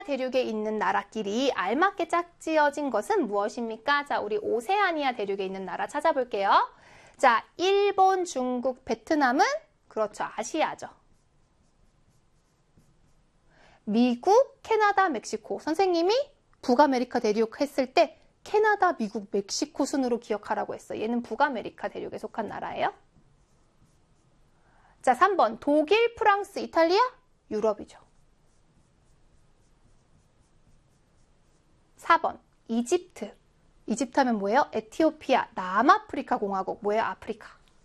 대륙에 있는 나라끼리 알맞게 짝지어진 것은 무엇입니까? 자, 우리 오세아니아 대륙에 있는 나라 찾아볼게요. 자, 일본, 중국, 베트남은 그렇죠. 아시아죠. 미국, 캐나다, 멕시코. 선생님이 북아메리카 대륙 했을 때 캐나다, 미국, 멕시코 순으로 기억하라고 했어요. 얘는 북아메리카 대륙에 속한 나라예요. 자, 3번. 독일, 프랑스, 이탈리아? 유럽이죠. 4번. 이집트. 이집트 하면 뭐예요? 에티오피아, 남아프리카 공화국. 뭐예요? 아프리카.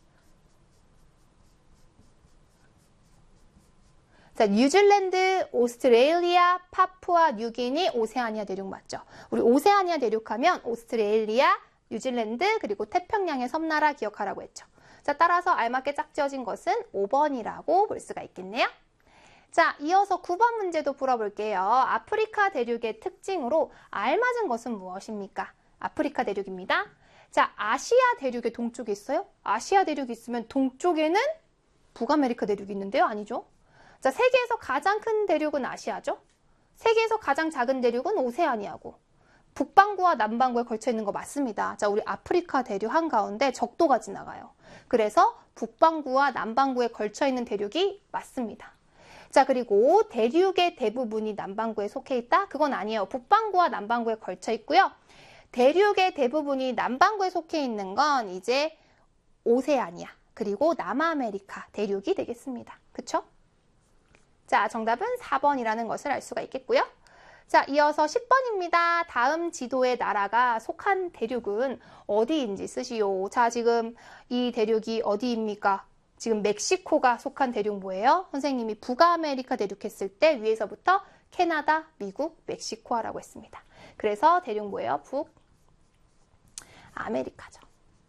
자, 뉴질랜드, 오스트레일리아, 파푸아 뉴기니, 오세아니아 대륙 맞죠? 우리 오세아니아 대륙 하면 오스트레일리아, 뉴질랜드, 그리고 태평양의 섬나라 기억하라고 했죠. 자, 따라서 알맞게 짝지어진 것은 5번이라고 볼 수가 있겠네요. 자, 이어서 9번 문제도 풀어볼게요. 아프리카 대륙의 특징으로 알맞은 것은 무엇입니까? 아프리카 대륙입니다. 자, 아시아 대륙의 동쪽에 있어요? 아시아 대륙이 있으면 동쪽에는 북아메리카 대륙이 있는데요? 아니죠? 자, 세계에서 가장 큰 대륙은 아시아죠? 세계에서 가장 작은 대륙은 오세아니아고 북반구와 남반구에 걸쳐 있는 거 맞습니다. 자, 우리 아프리카 대륙 한가운데 적도가 지나가요. 그래서 북반구와 남반구에 걸쳐 있는 대륙이 맞습니다. 자, 그리고 대륙의 대부분이 남반구에 속해 있다? 그건 아니에요. 북반구와 남반구에 걸쳐 있고요. 대륙의 대부분이 남반구에 속해 있는 건 이제 오세아니아, 그리고 남아메리카 대륙이 되겠습니다. 그쵸? 자, 정답은 4번이라는 것을 알 수가 있겠고요. 자, 이어서 10번입니다. 다음 지도의 나라가 속한 대륙은 어디인지 쓰시오. 자, 지금 이 대륙이 어디입니까? 지금 멕시코가 속한 대륙 뭐예요? 선생님이 북아메리카 대륙 했을 때 위에서부터 캐나다, 미국, 멕시코라고 했습니다. 그래서 대륙 뭐예요? 북아메리카죠.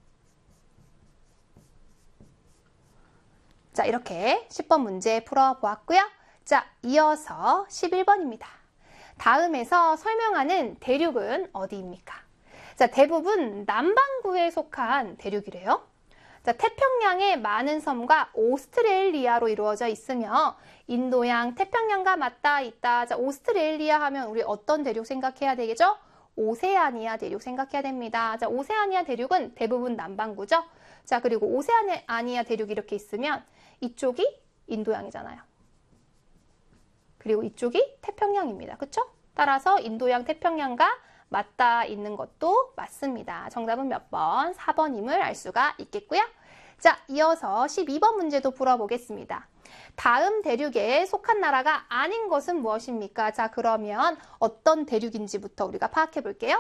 자, 이렇게 10번 문제 풀어보았고요. 자, 이어서 11번입니다. 다음에서 설명하는 대륙은 어디입니까? 자, 대부분 남반구에 속한 대륙이래요. 자, 태평양의 많은 섬과 오스트레일리아로 이루어져 있으며 인도양, 태평양과 맞닿아 있다. 자, 오스트레일리아 하면 우리 어떤 대륙 생각해야 되겠죠? 오세아니아 대륙 생각해야 됩니다. 자, 오세아니아 대륙은 대부분 남반구죠. 자, 그리고 오세아니아 대륙이 이렇게 있으면 이쪽이 인도양이잖아요. 그리고 이쪽이 태평양입니다. 그쵸? 따라서 인도양, 태평양과 맞닿아 있는 것도 맞습니다. 정답은 몇 번? 4번임을 알 수가 있겠고요. 자, 이어서 12번 문제도 풀어보겠습니다. 다음 대륙에 속한 나라가 아닌 것은 무엇입니까? 자, 그러면 어떤 대륙인지부터 우리가 파악해 볼게요.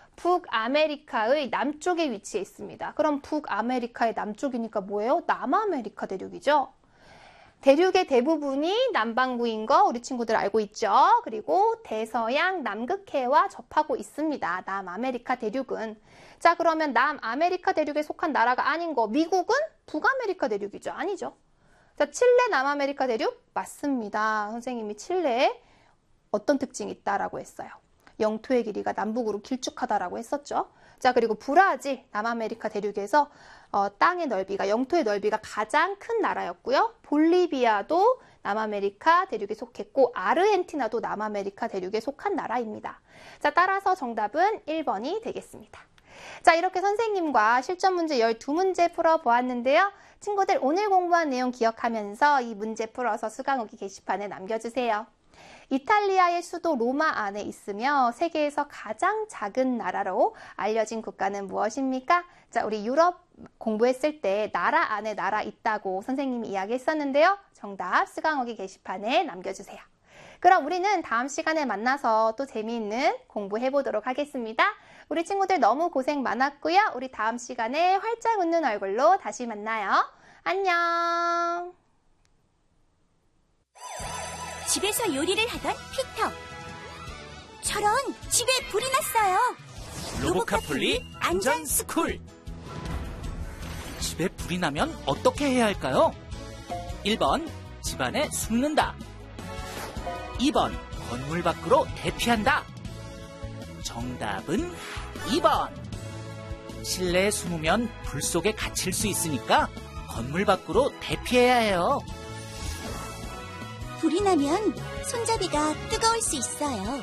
북아메리카의 남쪽에 위치해 있습니다. 그럼 북아메리카의 남쪽이니까 뭐예요? 남아메리카 대륙이죠. 대륙의 대부분이 남반구인 거 우리 친구들 알고 있죠? 그리고 대서양 남극해와 접하고 있습니다. 남아메리카 대륙은. 자, 그러면 남아메리카 대륙에 속한 나라가 아닌 거 미국은 북아메리카 대륙이죠? 아니죠. 자, 칠레 남아메리카 대륙? 맞습니다. 선생님이 칠레에 어떤 특징이 있다라고 했어요. 영토의 길이가 남북으로 길쭉하다라고 했었죠. 자, 그리고 브라질 남아메리카 대륙에서 땅의 넓이가, 영토의 넓이가 가장 큰 나라였고요. 볼리비아도 남아메리카 대륙에 속했고 아르헨티나도 남아메리카 대륙에 속한 나라입니다. 자, 따라서 정답은 1번이 되겠습니다. 자, 이렇게 선생님과 실전 문제 12문제 풀어보았는데요. 친구들 오늘 공부한 내용 기억하면서 이 문제 풀어서 수강후기 게시판에 남겨주세요. 이탈리아의 수도 로마 안에 있으며 세계에서 가장 작은 나라로 알려진 국가는 무엇입니까? 자, 우리 유럽 공부했을 때 나라 안에 나라 있다고 선생님이 이야기했었는데요. 정답 수강후기 게시판에 남겨주세요. 그럼 우리는 다음 시간에 만나서 또 재미있는 공부해보도록 하겠습니다. 우리 친구들 너무 고생 많았고요. 우리 다음 시간에 활짝 웃는 얼굴로 다시 만나요. 안녕! 집에서 요리를 하던 피터. 저런, 집에 불이 났어요. 로보카폴리 안전스쿨. 집에 불이 나면 어떻게 해야 할까요? 1번, 집안에 숨는다. 2번, 건물 밖으로 대피한다. 정답은 2번. 실내에 숨으면 불 속에 갇힐 수 있으니까 건물 밖으로 대피해야 해요. 불이 나면 손잡이가 뜨거울 수 있어요.